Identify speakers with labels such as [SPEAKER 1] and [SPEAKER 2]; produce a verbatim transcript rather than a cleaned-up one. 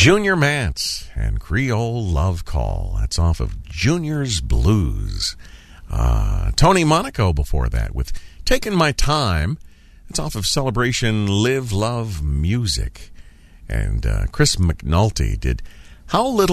[SPEAKER 1] Junior Mance and Creole Love Call. That's off of Junior's Blues. Uh, Tony Monaco before that with Taking My Time. It's off of Celebration Live Love Music. And uh, Chris McNulty did How Little